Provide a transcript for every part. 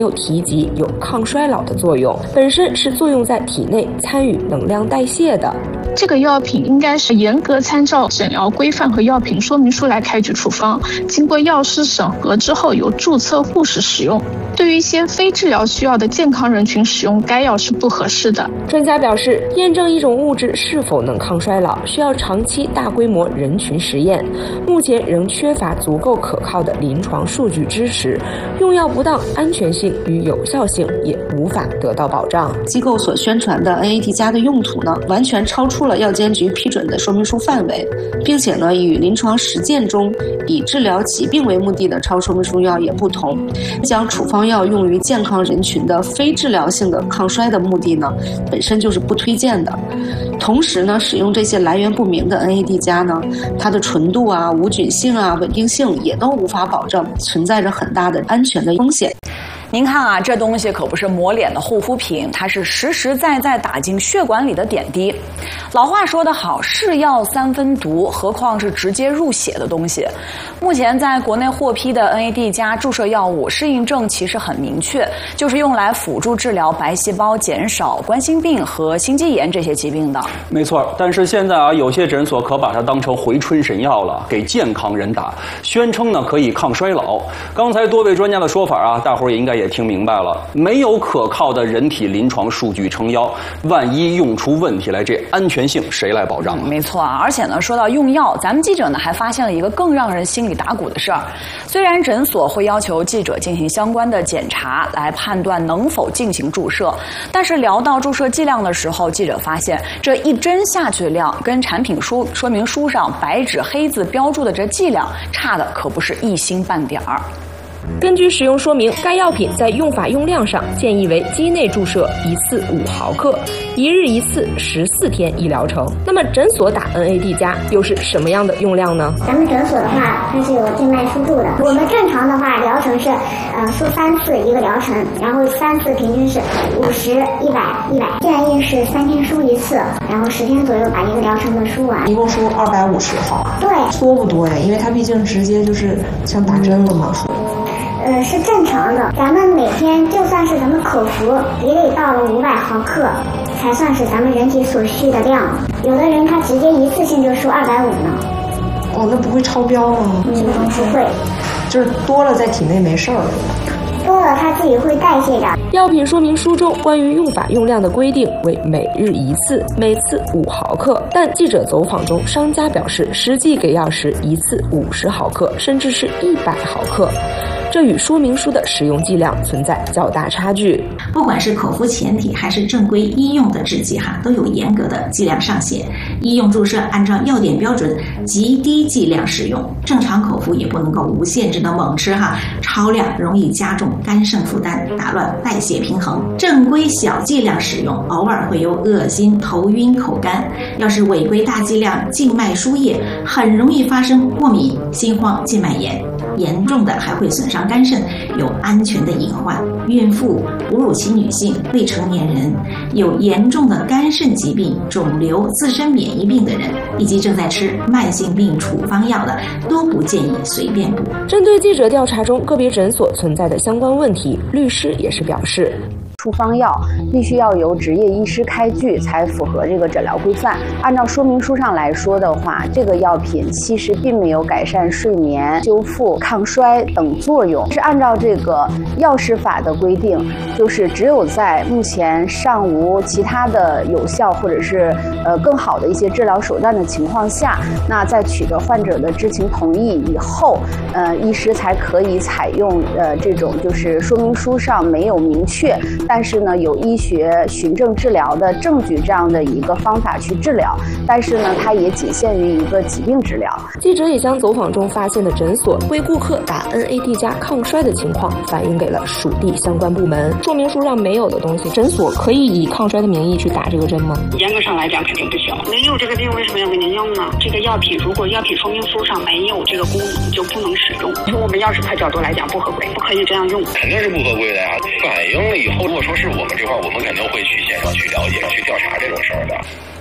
有提及有抗衰老的作用，本身是作用在体内参与能量代谢的。 这个药品应该是严格参照诊疗规范和药品说明书来开具处方，经过药师审核之后由注册护士使用。对于一些非治疗需要的健康人群使用该药是不合适的。 专家表示，验证一种物质是否能抗衰老，需要长期大规模人群实验，目前仍缺乏足够可靠的临床数据支持，用药不当，安全性与有效性也无法得到保障。 机构所宣传的 NAD+ 的用途呢，完全超出了药监局批准的说明书范围，并且呢，与临床实践中以治疗疾病为目的的超说明书药也不同。将处方药用于健康人群的非治疗性的抗衰的目的呢，本身就是不推荐的。同时呢，使用这些来源不明的 NAD+ 呢，它的纯度啊、无菌性啊、稳定性也都无法保证，存在着很大的安全的风险。 您看啊，这东西可不是抹脸的护肤品，它是实实在在打进血管里的点滴。老话说得好，是药三分毒，何况是直接入血的东西。目前在国内获批的 NAD+ 注射药物适应症其实很明确，就是用来辅助治疗白细胞减少、冠心病和心肌炎这些疾病的。 没错，但是现在啊，有些诊所可把它当成回春神药了，给健康人打，宣称呢可以抗衰老。刚才多位专家的说法啊，大伙儿也应该也听明白了，没有可靠的人体临床数据撑腰，万一用出问题来，这安全性谁来保障啊？ 没错啊，而且呢，说到用药，咱们记者呢还发现了一个更让人心里打鼓的事儿。虽然诊所会要求记者进行相关的检查来判断能否进行注射，但是聊到注射剂量的时候，记者发现这一针下去的量跟产品说明书上白纸黑字标注的这剂量差的可不是一星半点儿。 根据使用说明，该药品在用法用量上建议为肌内注射1次5毫克，1日1次，14天一疗程。那么诊所打 NAD+ 又是什么样的用量呢？ 咱们诊所的话，它是有静脉输注的。我们正常的话，疗程是输3次一个疗程，然后3次平均是50、100，建议是3天输1次，然后10天左右把一个疗程的输完。 一共输250毫。 对， 多不多呀？因为它毕竟直接就是像打针了嘛，说。 是正常的。咱们每天就算是咱们口服，也得到了500毫克，才算是咱们人体所需的量。有的人他直接一次性就输250呢。 哦，那不会超标吗？ 不会， 就是多了在体内没事儿。 多了它自己会代谢掉。 药品说明书中关于用法用量的规定为每日1次，每次5毫克。但记者走访中，商家表示实际给药时1次50毫克，甚至是100毫克。这与说明书的使用剂量存在较大差距。 不管是口服前体还是正规医用的制剂都有严格的剂量上限。医用注射按照药典标准极低剂量使用，正常口服也不能够无限制的猛吃超量容易加重肝肾负担，打乱代谢平衡。正规小剂量使用，偶尔会有恶心、头晕、口干。要是违规大剂量静脉输液，很容易发生过敏、心慌、静脉炎。严重的还会损伤肝肾，有安全的隐患。孕妇、哺乳期女性、未成年人、有严重的肝肾疾病、肿瘤、自身免疫病的人，以及正在吃慢性病处方药的，都不建议随便补。 针对记者调查中个别诊所存在的相关问题，律师也是表示， 处方药必须要由执业医师开具，才符合这个诊疗规范。按照说明书上来说的话，这个药品其实并没有改善睡眠、修复、抗衰等作用。是按照这个药事法的规定，就是只有在目前尚无其他的有效或者是更好的一些治疗手段的情况下，那在取得患者的知情同意以后，医师才可以采用这种就是说明书上没有明确，但是呢有医学循证治疗的证据这样的一个方法去治疗，但是呢它也仅限于一个疾病治疗。 记者也将走访中发现的诊所为顾客打 NAD+ 抗衰的情况反映给了属地相关部门。说明书上没有的东西，诊所可以以抗衰的名义去打这个针吗？ 严格上来讲肯定不行。没有这个病为什么要给您用呢？这个药品如果药品说明书上没有这个功能，就不能使用。从我们药事派角度来讲不合规，不可以这样用。 肯定是不合规的呀。反映了以后，如果说是我们这块，我们肯定会去现场去了解、去调查这种事儿的。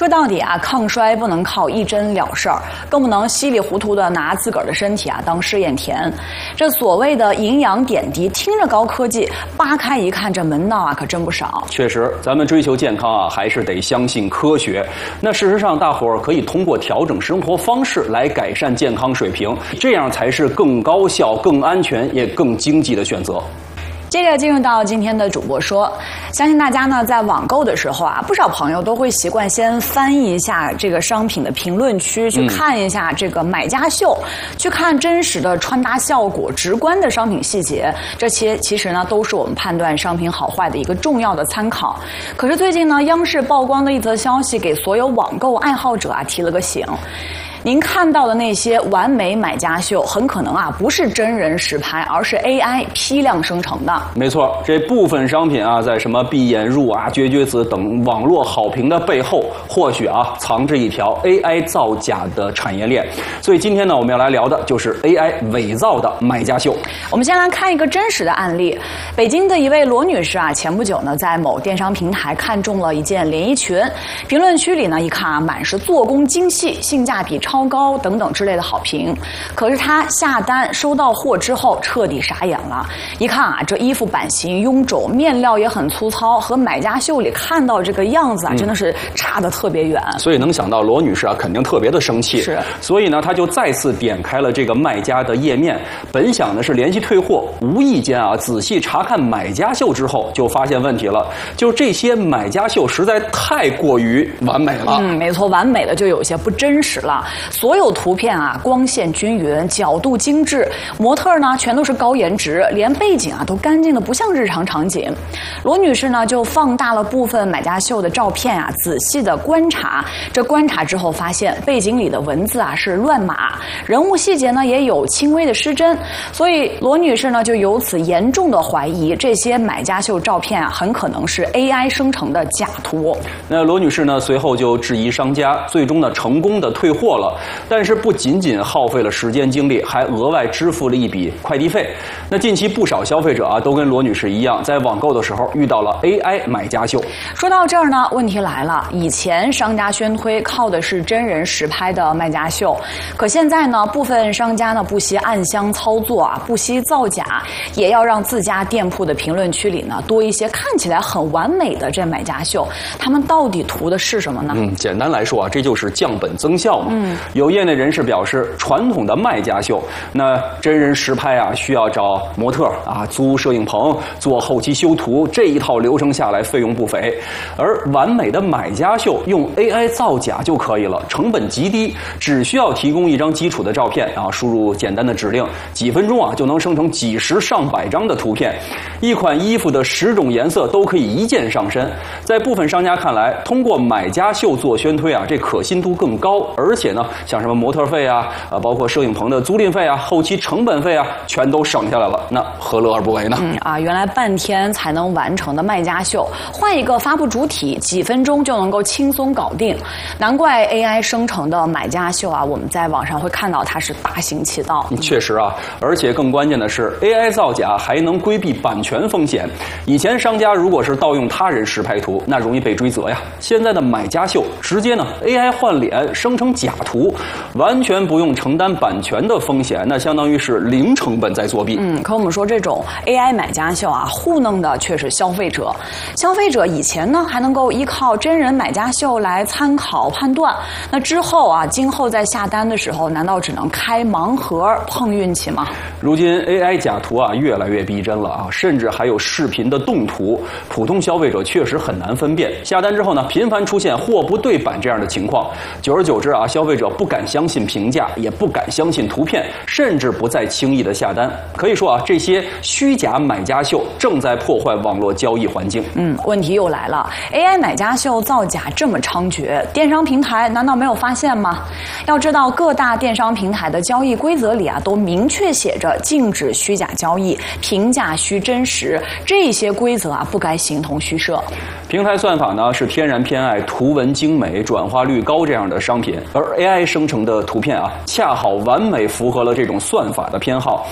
说到底啊，抗衰不能靠一针了事儿，更不能稀里糊涂的拿自个儿的身体啊当试验田。这所谓的营养点滴，听着高科技，扒开一看，这门道啊可真不少。 确实，咱们追求健康啊，还是得相信科学。那事实上，大伙儿可以通过调整生活方式来改善健康水平，这样才是更高效、更安全也更经济的选择。 接着进入到今天的主播说，相信大家呢在网购的时候啊，不少朋友都会习惯先翻译一下这个商品的评论区，去看一下这个买家秀，去看真实的穿搭效果、直观的商品细节，这些其实呢都是我们判断商品好坏的一个重要的参考。可是最近呢，央视曝光的一则消息给所有网购爱好者啊提了个醒。您看到的那些完美买家秀，很可能啊不是真人实拍，而是 AI 批量生成的。 没错，这部分商品啊，在什么闭眼入啊、绝绝子等网络好评的背后，或许啊藏着一条 AI 造假的产业链。所以今天呢，我们要来聊的就是 AI 伪造的买家秀。 我们先来看一个真实的案例。北京的一位罗女士啊，前不久呢，在某电商平台看中了一件连衣裙，评论区里呢一看啊，满是做工精细、性价比超高等等之类的好评。可是她下单收到货之后，彻底傻眼了。一看啊，这衣服版型臃肿，面料也很粗糙，和买家秀里看到这个样子啊，真的是差得特别远。 所以能想到罗女士啊，肯定特别的生气。 是。 所以呢，她就再次点开了这个卖家的页面，本想的是联系退货，无意间啊仔细查看买家秀之后，就发现问题了。就这些买家秀实在太过于完美了。 没错，完美的就有些不真实了。所有图片啊，光线均匀，角度精致，模特呢全都是高颜值，连背景啊都干净的不像日常场景。罗女士呢就放大了部分买家秀的照片啊，仔细的观察。这观察之后发现，背景里的文字啊是乱码，人物细节呢也有轻微的失真。所以罗女士呢就由此严重的怀疑，这些买家秀照片啊很可能是 AI 生成的假图。 那罗女士呢随后就质疑商家，最终呢成功的退货了。但是不仅仅耗费了时间精力，还额外支付了一笔快递费。那近期不少消费者啊都跟罗女士一样，在网购的时候遇到了 AI 买家秀。 说到这儿呢，问题来了，以前商家宣推靠的是真人实拍的卖家秀，可现在呢，部分商家呢不惜暗箱操作啊，不惜造假，也要让自家店铺的评论区里呢多一些看起来很完美的这买家秀。他们到底图的是什么呢？ 简单来说啊，这就是降本增效嘛。有业内人士表示，传统的卖家秀，那真人实拍啊，需要找模特啊，租摄影棚，做后期修图，这一套流程下来费用不菲。而完美的买家秀用 AI 造假就可以了，成本极低，只需要提供一张基础的照片啊，输入简单的指令，几分钟啊就能生成几十上百张的图片。一款衣服的10种颜色都可以一键上身。在部分商家看来，通过买家秀做宣推啊，这可信度更高，而且呢，像什么模特费啊，包括摄影棚的租赁费啊、后期成本费啊，全都省下来了，那何乐而不为呢？ 原来半天才能完成的卖家秀，换一个发布主体，几分钟就能够轻松搞定。难怪 AI 生成的买家秀啊，我们在网上会看到它是大行其道。 确实啊，而且更关键的是 ，AI 造假还能规避版权风险。以前商家如果是盗用他人实拍图，那容易被追责呀。现在的买家秀直接呢 AI 换脸生成假图，完全不用承担版权的风险，那相当于是零成本在作弊。 可我们说这种 AI 买家秀啊，糊弄的却是消费者。消费者以前呢还能够依靠真人买家秀来参考判断，那之后啊，今后在下单的时候，难道只能开盲盒碰运气吗？ 如今 AI 假图啊越来越逼真了啊，甚至还有视频的动图，普通消费者确实很难分辨。下单之后呢，频繁出现货不对版这样的情况，久而久之啊，消费者不敢相信评价，也不敢相信图片，甚至不再轻易的下单。可以说啊，这些虚假买家秀正在破坏网络交易环境。 问题又来了 ，AI 买家秀造假这么猖獗，电商平台难道没有发现吗？要知道，各大电商平台的交易规则里啊，都明确写着禁止虚假交易，评价需真实，这些规则啊，不该形同虚设。 平台算法呢是天然偏爱图文精美、转化率高这样的商品，而 AI 生成的图片啊，恰好完美符合了这种算法的偏好。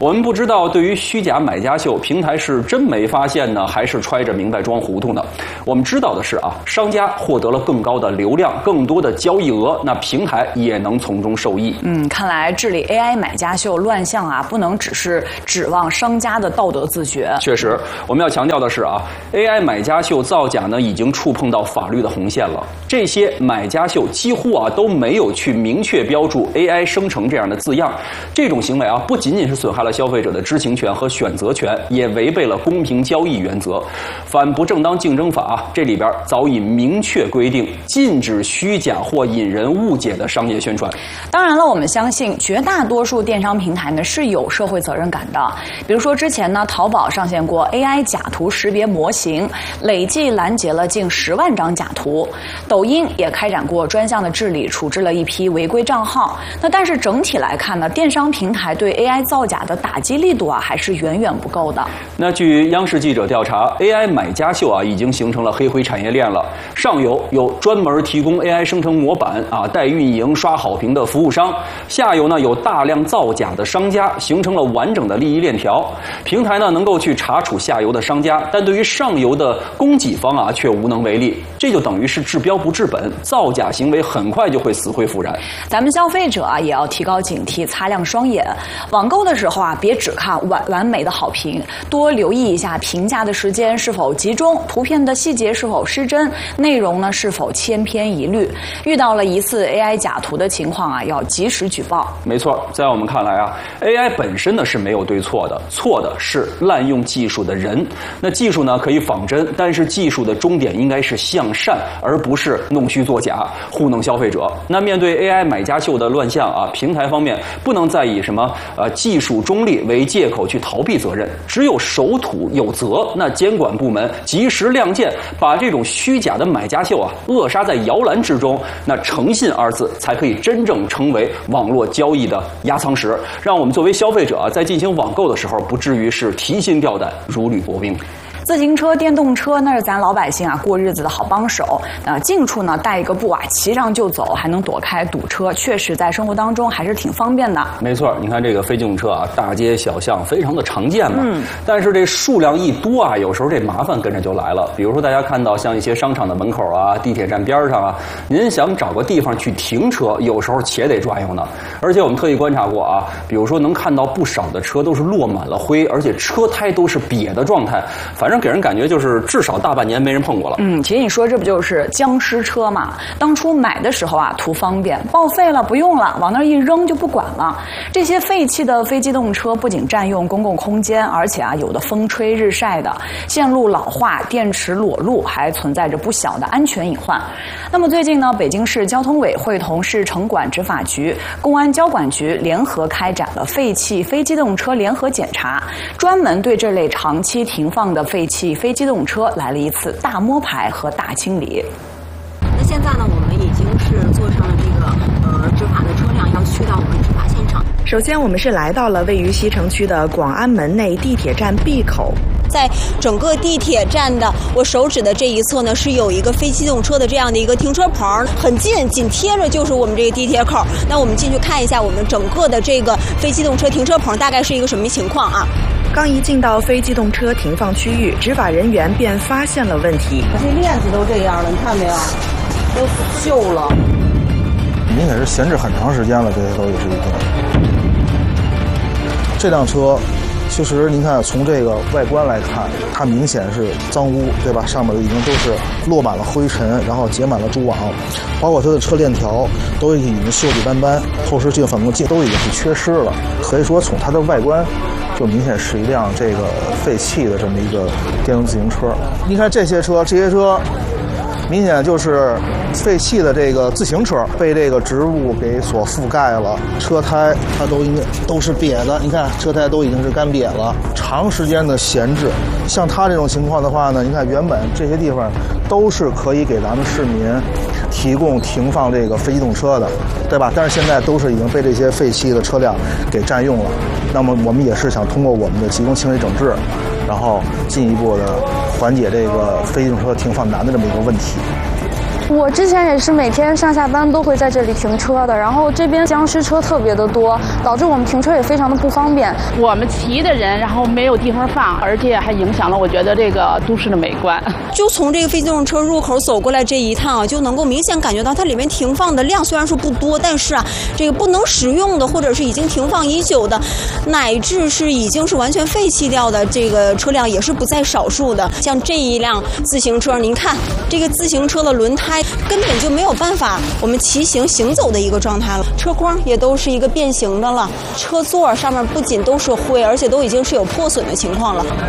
我们不知道对于虚假买家秀，平台是真没发现呢，还是揣着明白装糊涂呢？我们知道的是啊，商家获得了更高的流量，更多的交易额，那平台也能从中受益。 看来治理 AI 买家秀乱象啊，不能只是指望商家的道德自觉。 确实，我们要强调的是啊 ，AI 买家秀造假呢，已经触碰到法律的红线了。这些买家秀几乎啊都没有去明确标注 AI 生成这样的字样，这种行为啊，不仅仅是损害了消费者的知情权和选择权，也违背了公平交易原则。反不正当竞争法这里边早已明确规定，禁止虚假或引人误解的商业宣传。 当然了，我们相信绝大多数电商平台呢是有社会责任感的。比如说之前呢，淘宝上线过 AI 假图识别模型，累计拦截了近10万张假图。抖音也开展过专项的治理，处置了一批违规账号。但是整体来看呢，电商平台对 AI 造假的打击力度还是远远不够的。 那据央视记者调查 ，AI 买家秀已经形成了黑灰产业链了。上游有专门提供 AI 生成模板带运营刷好评的服务商，下游呢有大量造假的商家，形成了完整的利益链条。平台呢能够去查处下游的商家，但对于上游的供给方却无能为力。这就等于是治标不治本，造假行为很快就会死灰复燃。 咱们消费者也要提高警惕，擦亮双眼。网购的时候别只看完美的好评，多留意一下评价的时间是否集中，图片的细节是否失真，内容呢是否千篇一律。遇到了疑似 AI 假图的情况要及时举报。 没错，在我们看来AI 本身呢是没有对错的，错的是滥用技术的人。那技术呢可以仿真，但是技术的终点应该是向善，而不是弄虚作假，糊弄消费者。那面对 AI 买家秀的乱象平台方面不能再以什么技术中立为借口去逃避责任，只有守土有责，那监管部门及时亮剑，把这种虚假的买家秀扼杀在摇篮之中，那诚信二字才可以真正成为网络交易的压舱石，让我们作为消费者在进行网购的时候不至于是提心吊胆，如履薄冰。 自行车、电动车那是咱老百姓过日子的好帮手。近处呢带一个步骑上就走，还能躲开堵车，确实在生活当中还是挺方便的。 没错，你看这个非机动车大街小巷非常的常见嘛。但是这数量一多有时候这麻烦跟着就来了。比如说大家看到像一些商场的门口地铁站边上您想找个地方去停车，有时候且得转悠呢。而且我们特意观察过比如说能看到不少的车都是落满了灰，而且车胎都是瘪的状态，反正给人感觉就是至少大半年没人碰过了。 其实你说这不就是僵尸车嘛？当初买的时候图方便，报废了不用了，往那一扔就不管了。这些废弃的非机动车不仅占用公共空间，而且有的风吹日晒的，线路老化、电池裸露，还存在着不小的安全隐患。那么最近呢，北京市交通委会同市城管执法局、公安交管局联合开展了废弃非机动车联合检查，专门对这类长期停放的废弃非机动车来了一次大摸排和大清理。 那现在呢，我们已经是坐上了这个执法的车辆，要去到我们执法现场。 首先，我们是来到了位于西城区的广安门内地铁站 B 口。 在整个地铁站的我手指的这一侧呢，是有一个非机动车的这样的一个停车棚，很近，紧贴着就是我们这个地铁口。那我们进去看一下我们整个的这个非机动车停车棚大概是一个什么情况刚一进到非机动车停放区域，执法人员便发现了问题。 这链子都这样了，你看没有？都锈了。 明显是闲置很长时间了，这些都也是一个。这辆车，其实您看从这个外观来看，它明显是脏污，对吧？上面已经都是落满了灰尘，然后结满了蛛网，包括它的车链条都已经锈迹斑斑，后视镜、反光镜都已经是缺失了。可以说从它的外观，就明显是一辆这个废弃的这么一个电动自行车。你看这些车，明显就是废弃的这个自行车被这个植物给所覆盖了，车胎它都是瘪的，你看车胎都已经是干瘪了，长时间的闲置。像它这种情况的话呢，你看原本这些地方都是可以给咱们市民提供停放这个非机动车的，对吧？但是现在都是已经被这些废弃的车辆给占用了。那么我们也是想通过我们的集中清理整治，然后进一步的缓解这个非机动车停放难的这么一个问题。 我之前也是每天上下班都会在这里停车的，然后这边僵尸车特别的多，导致我们停车也非常的不方便。 我们骑的人，然后没有地方放，而且还影响了我觉得这个都市的美观。 就从这个非机动车入口走过来这一趟啊，就能够明显感觉到它里面停放的量虽然说不多，但是啊，这个不能使用的或者是已经停放已久的，乃至是已经是完全废弃掉的这个车辆也是不在少数的。像这一辆自行车，您看这个自行车的轮胎根本就没有办法我们骑行行走的一个状态了，车筐也都是一个变形的了，车座上面不仅都是灰，而且都已经是有破损的情况了。